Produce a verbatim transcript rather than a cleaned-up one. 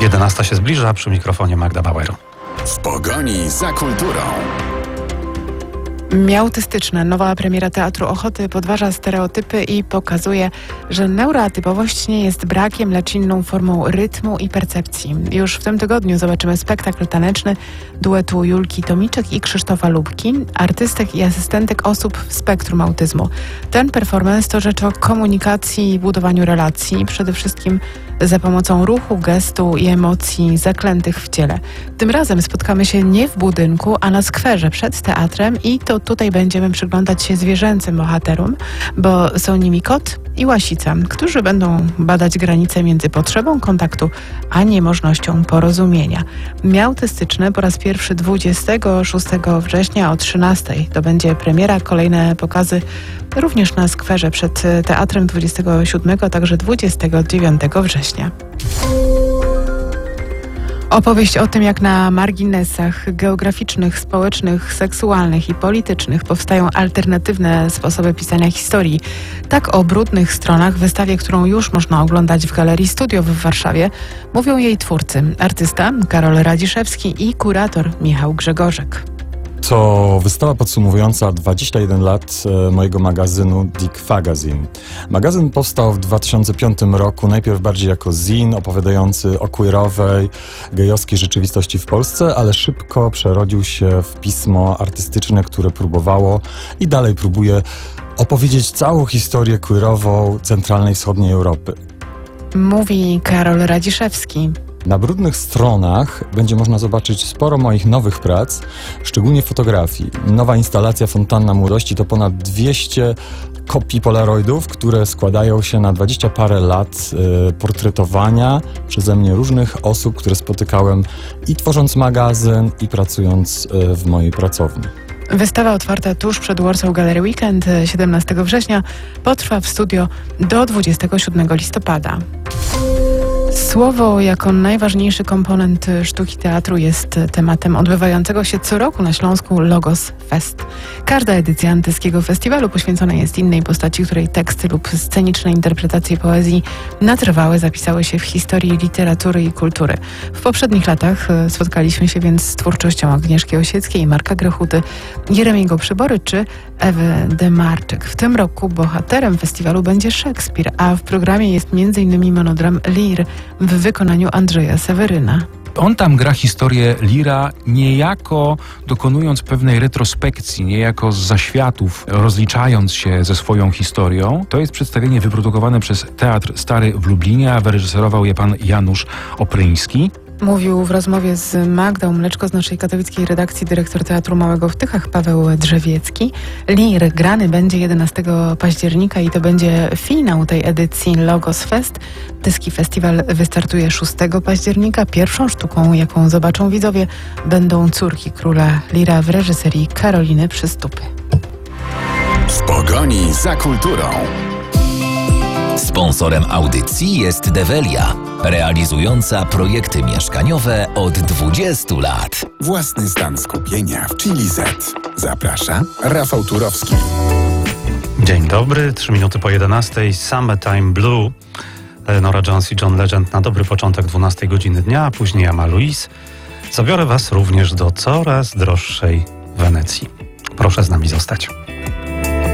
jedenasta się zbliża, przy mikrofonie Magda Bauer. W pogoni za kulturą. Miałtystyczne. Nowa premiera Teatru Ochoty podważa stereotypy i pokazuje, że neuroatypowość nie jest brakiem, lecz inną formą rytmu i percepcji. Już w tym tygodniu zobaczymy spektakl taneczny duetu Julki Tomiczek i Krzysztofa Lubki, artystek i asystentek osób w spektrum autyzmu. Ten performance to rzecz o komunikacji i budowaniu relacji, przede wszystkim za pomocą ruchu, gestu i emocji zaklętych w ciele. Tym razem spotkamy się nie w budynku, a na skwerze przed teatrem i to tutaj będziemy przyglądać się zwierzęcym bohaterom, bo są nimi kot i łasica, którzy będą badać granice między potrzebą kontaktu a niemożnością porozumienia. Miałtystyczne po raz pierwszy dwudziestego szóstego września o trzynastej. To będzie premiera, kolejne pokazy również na skwerze przed teatrem dwudziestego siódmego, a także dwudziestego dziewiątego września. Opowieść o tym, jak na marginesach geograficznych, społecznych, seksualnych i politycznych powstają alternatywne sposoby pisania historii. Tak o brudnych stronach w wystawie, którą już można oglądać w Galerii Studio w Warszawie, mówią jej twórcy, artysta Karol Radziszewski i kurator Michał Grzegorzek. To wystawa podsumowująca dwadzieścia jeden lat mojego magazynu Dick Magazine. Magazyn powstał w dwa tysiące piątym roku, najpierw bardziej jako zin opowiadający o queerowej, gejowskiej rzeczywistości w Polsce, ale szybko przerodził się w pismo artystyczne, które próbowało i dalej próbuje opowiedzieć całą historię queerową centralnej i wschodniej Europy. Mówi Karol Radziszewski. Na brudnych stronach będzie można zobaczyć sporo moich nowych prac, szczególnie fotografii. Nowa instalacja Fontanna Młodości to ponad dwieście kopii polaroidów, które składają się na dwadzieścia parę lat y, portretowania przeze mnie różnych osób, które spotykałem i tworząc magazyn, i pracując y, w mojej pracowni. Wystawa otwarta tuż przed Warsaw Gallery Weekend siedemnastego września potrwa w studio do dwudziestego siódmego listopada. Słowo jako najważniejszy komponent sztuki teatru jest tematem odbywającego się co roku na Śląsku Logos Fest. Każda edycja antyckiego festiwalu poświęcona jest innej postaci, której teksty lub sceniczne interpretacje poezji na trwałe zapisały się w historii literatury i kultury. W poprzednich latach spotkaliśmy się więc z twórczością Agnieszki Osieckiej, Marka Grechuty, Jeremiego Przybory czy Ewy Demarczyk. W tym roku bohaterem festiwalu będzie Szekspir, a w programie jest między innymi monodram Lear w wykonaniu Andrzeja Seweryna. On tam gra historię Leara niejako dokonując pewnej retrospekcji, niejako z zaświatów, rozliczając się ze swoją historią. To jest przedstawienie wyprodukowane przez Teatr Stary w Lublinie, a wyreżyserował je pan Janusz Opryński. Mówił w rozmowie z Magdą Mleczko z naszej katowickiej redakcji dyrektor Teatru Małego w Tychach Paweł Drzewiecki. Lear grany będzie jedenastego października i to będzie finał tej edycji Logos Fest. Tyski Festiwal wystartuje szóstego października. Pierwszą sztuką, jaką zobaczą widzowie, będą Córki Króla Leara w reżyserii Karoliny Przystupy. W pogoni za kulturą. Sponsorem audycji jest Develia, realizująca projekty mieszkaniowe od dwudziestu lat. Własny stan skupienia w Chili Z. Zaprasza Rafał Turowski. Dzień dobry, trzy minuty po jedenastej, Summertime Blue. Nora Jones i John Legend na dobry początek dwunastej godziny dnia, a później Ama Louise. Zabiorę was również do coraz droższej Wenecji. Proszę z nami zostać.